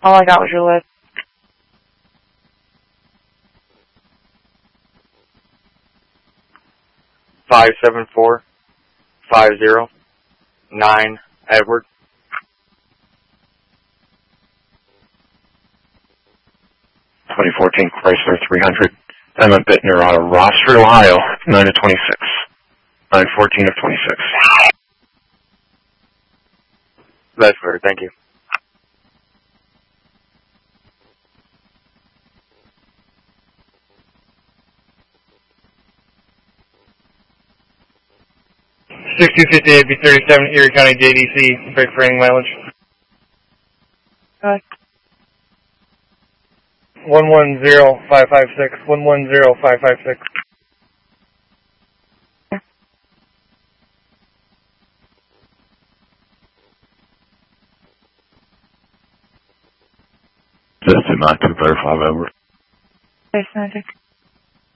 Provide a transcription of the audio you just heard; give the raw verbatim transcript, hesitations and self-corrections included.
All I got was your list. Five seven four five zero nine Edward. twenty fourteen Chrysler three hundred. Emma Bittner out of Rossford, Ohio, nine of twenty-six. nine fourteen of twenty-six. That's fair, thank you. sixty-two fifty-eight B thirty-seven, Erie County, J D C, break for any mileage. Okay. one one zero five five six, one one zero five five six. Just to not to verify over. Yes, Magic.